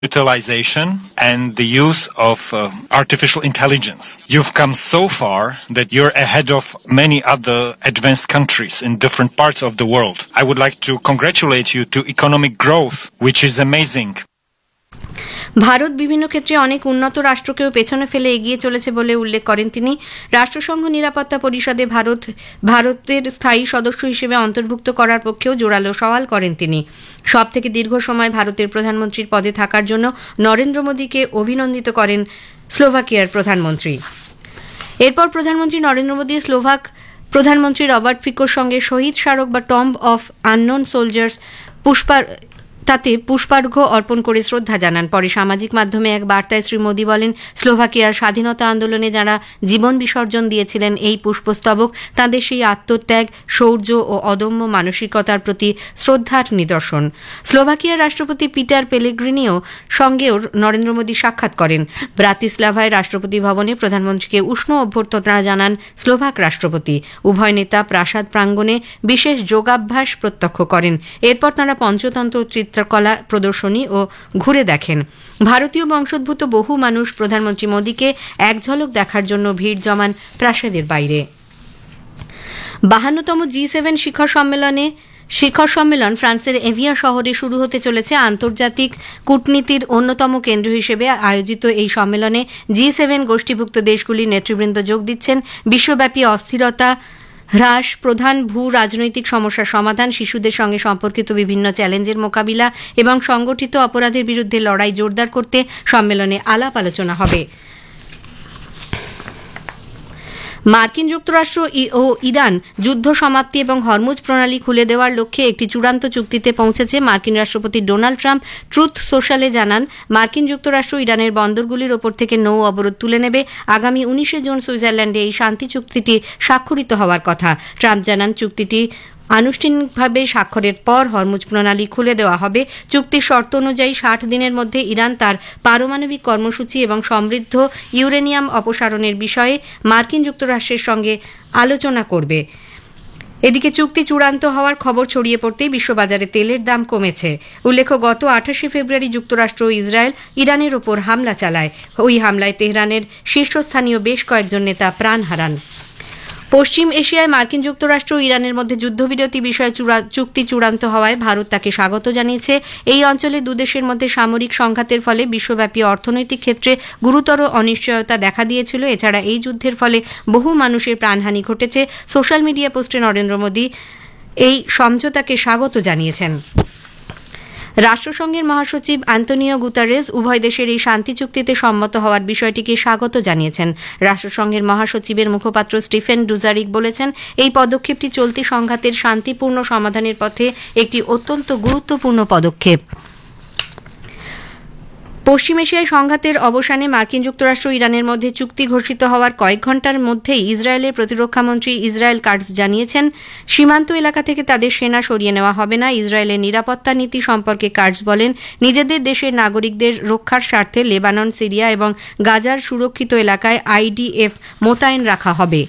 utilization and the use of artificial intelligence. You've come so far that you're ahead of many other advanced countries in different parts of the world. I would like to congratulate you to economic growth, which is amazing. Bharat বিভিন্ন ক্ষেত্রে অনেক উন্নত রাষ্ট্রকেও পেছনে ফেলে এগিয়ে চলেছে বলে উল্লেখ করেন তিনি। রাষ্ট্রসংঘ নিরাপত্তা পরিষদে ভারতের স্থায়ী সদস্য হিসেবে অন্তর্ভুক্ত করার পক্ষেও জোরালো সওয়াল করেন তিনি। সবথেকে দীর্ঘ সময় ভারতের প্রধানমন্ত্রীর পদে থাকার জন্য নরেন্দ্র মোদীকে অভিনন্দিত করেন স্লোভাকিয়ার প্রধানমন্ত্রী। এরপর প্রধানমন্ত্রী নরেন্দ্র মোদী স্লোভাক প্রধানমন্ত্রী রবার্ট ফিকোর সঙ্গে শহীদ স্মারক বা টম্ব অফ আননোন সোলজার্স তাতে পুষ্পার্ঘ্য অর্পণ করে শ্রদ্ধা জানান। পরে সামাজিক মাধ্যমে এক বার্তায় শ্রী মোদী বলেন, স্লোভাকিয়ার স্বাধীনতা আন্দোলনে যারা জীবন বিসর্জন দিয়েছিলেন এই পুষ্পস্তবক তাঁদের সেই আত্মত্যাগ, শৌর্য ও অদম্য মানসিকতার প্রতি শ্রদ্ধার নিদর্শন। স্লোভাকিয়ার রাষ্ট্রপতি পিটার পেলেগ্রিনিও সঙ্গেও নরেন্দ্র মোদী সাক্ষাৎ করেন। ব্রাতিস্লাভায় রাষ্ট্রপতি ভবনে প্রধানমন্ত্রীকে উষ্ণ অভ্যর্থনা জানান স্লোভাক রাষ্ট্রপতি। উভয় নেতা প্রাসাদ প্রাঙ্গণে বিশেষ যোগাভ্যাস প্রত্যক্ষ করেন। এরপর তাঁরা পঞ্চতন্ত্র চিত্রকলা প্রদর্শনী ও ঘুরে দেখেন। ভারতীয় বংশোদ্ভূত বহু মানুষ প্রধানমন্ত্রী মোদীকে এক ঝলক দেখার জন্য ভিড় জমান প্রাসাদের বাইরে। 52তম G7 শিখর সম্মেলন ফ্রান্সের এভিয়ান শহরে শুরু হতে চলেছে। আন্তর্জাতিক কূটনীতির অন্যতম কেন্দ্র হিসেবে আয়োজিত এই সম্মেলনে G7 গোষ্ঠীভুক্ত দেশগুলির নেতৃবৃন্দ যোগ দিচ্ছেন। বিশ্বব্যাপী অস্থিরতা হ্রাস, প্রধান ভূ রাজনৈতিক সমস্যার সমাধান, শিশুদের সঙ্গে সম্পর্কিত বিভিন্ন চ্যালেঞ্জের মোকাবিলা এবং সংগঠিত অপরাধের বিরুদ্ধে লড়াই জোরদার করতে সম্মেলনে আলাপ আলোচনা হবে। মার্কিন যুক্তরাষ্ট্র ও ইরান যুদ্ধ সমাপ্তি এবং হরমুজ প্রণালী খুলে দেওয়ার লক্ষ্যে একটি চূড়ান্ত চুক্তিতে পৌঁছেছে। মার্কিন রাষ্ট্রপতি ডোনাল্ড ট্রাম্প ট্রুথ সোশ্যালে জানান, মার্কিন যুক্তরাষ্ট্র ইরানের বন্দরগুলির ওপর থেকে নৌ অবরোধ তুলে নেবে। আগামী 19 জুন সুইজারল্যান্ডে এই শান্তি চুক্তিটি স্বাক্ষরিত হওয়ার কথা। ট্রাম্প জানান, চুক্তিটি আনুষ্ঠানিকভাবে স্বাক্ষরের পর হরমুজ প্রণালী খুলে দেওয়া হবে। চুক্তির শর্ত অনুযায়ী 60 দিনের মধ্যে ইরান তার পারমাণবিক কর্মসূচি এবং সমৃদ্ধ ইউরেনিয়াম অপসারণের বিষয়ে মার্কিন যুক্তরাষ্ট্রের সঙ্গে আলোচনা করবে। এদিকে চুক্তি চূড়ান্ত হওয়ার খবর ছড়িয়ে পড়তেই বিশ্ববাজারে তেলের দাম কমেছে। উল্লেখ্য, গত 28 ফেব্রুয়ারি যুক্তরাষ্ট্র ও ইসরায়েল ইরানের ওপর হামলা চালায়। ওই হামলায় তেহরানের শীর্ষস্থানীয় বেশ কয়েকজন নেতা প্রাণ হারান। পশ্চিম এশিয়ায় মার্কিন যুক্তরাষ্ট্র ও ইরানের মধ্যে যুদ্ধবিরতি বিষয়ে চুক্তি চূড়ান্ত হওয়ায় ভারত তাকে স্বাগত জানিয়েছে। এই অঞ্চলে দুদেশের মধ্যে সামরিক সংঘাতের ফলে বিশ্বব্যাপী অর্থনৈতিক ক্ষেত্রে গুরুতর অনিশ্চয়তা দেখা দিয়েছিল। এছাড়া এই যুদ্ধের ফলে বহু মানুষের প্রাণহানি ঘটেছে। সোশ্যাল মিডিয়া পোস্টে নরেন্দ্র মোদী এই সমঝোতাকে স্বাগত জানিয়েছেন। রাষ্ট্রসংঘের মহাসচিব আন্তোনিও গুতারেস উভয় দেশের এই শান্তি চুক্তিতে সম্মত হওয়ার বিষয়টিকে স্বাগত জানিয়েছেন। রাষ্ট্রসংঘের মহাসচিবের মুখপাত্র স্টিফেন ডুজারিক বলেছেন, এই পদক্ষেপটি চলতি সংঘাতের শান্তিপূর্ণ সমাধানের পথে একটি অত্যন্ত গুরুত্বপূর্ণ পদক্ষেপ। পশ্চিম এশিয়ায় সংঘাতের অবসানে মার্কিন যুক্তরাষ্ট্র ইরানের মধ্যে চুক্তি ঘোষিত হওয়ার কয়েক ঘণ্টার মধ্যেই ইসরায়েলের প্রতিরক্ষামন্ত্রী ইসরায়েল কাটজ জানিয়েছেন, সীমান্ত এলাকা থেকে তাদের সেনা সরিয়ে নেওয়া হবে না। ইসরায়েলের নিরাপত্তা নীতি সম্পর্কে কাটজ বলেন, নিজেদের দেশের নাগরিকদের রক্ষার স্বার্থে লেবানন, সিরিয়া এবং গাজার সুরক্ষিত এলাকায় IDF মোতায়েন রাখা হবে।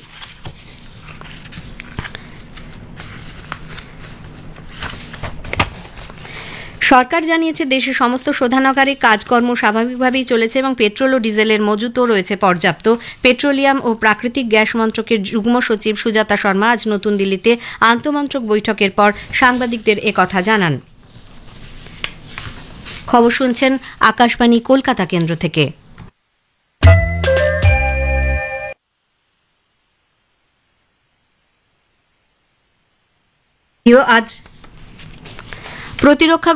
সরকার জানিয়েছে, দেশের সমস্ত শোধনাগারে কাজকর্ম স্বাভাবিকভাবেই চলেছে এবং পেট্রোল ও ডিজেলের মজুতও রয়েছে পর্যাপ্ত। পেট্রোলিয়াম ও প্রাকৃতিক গ্যাস মন্ত্রকের যুগ্ম সচিব সুজাতা শর্মা আজ নতুন দিল্লিতে আন্তমন্ত্রক বৈঠকের পর সাংবাদিকদের একথা জানান। খবর শুনছেন আকাশবাণী কলকাতা কেন্দ্র থেকে। আজ প্রতিরক্ষা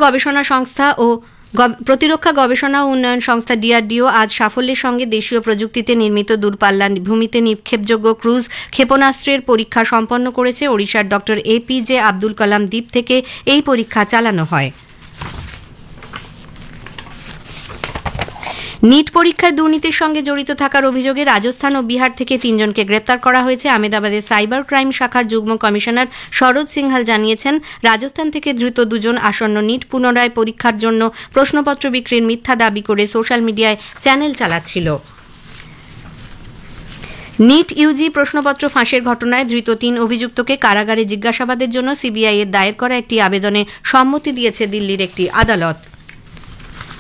গবেষণা ও উন্নয়ন সংস্থা DRDO আজ সাফল্যের সঙ্গে দেশীয় প্রযুক্তিতে নির্মিত দূরপাল্লা ভূমিতে নিক্ষেপযোগ্য ক্রুজ ক্ষেপণাস্ত্রের পরীক্ষা সম্পন্ন করেছে। ওড়িশার ডক্টর APJ আব্দুল কালাম দ্বীপ থেকে এই পরীক্ষা চালানো হয়। নিট পরীক্ষায় দুর্নীতির সঙ্গে জড়িত থাকার অভিযোগে রাজস্থান ও বিহার থেকে 3 জনকে গ্রেপ্তার করা হয়েছে। আহমেদাবাদের সাইবার ক্রাইম শাখার যুগ্ম কমিশনার শরদ সিংহাল জানিয়েছেন, রাজস্থান থেকে ধৃত 2 জন আসন্ন নিট পুনরায় পরীক্ষার জন্য প্রশ্নপত্র বিক্রির মিথ্যা দাবি করে সোশ্যাল মিডিয়ায় চ্যানেল চালাচ্ছিল। নিট ইউজি প্রশ্নপত্র ফাঁসের ঘটনায় ধৃত 3 অভিযুক্তকে কারাগারে জিজ্ঞাসাবাদের জন্য CBI এর দায়ের করা একটি আবেদনে সম্মতি দিয়েছে দিল্লির একটি আদালত।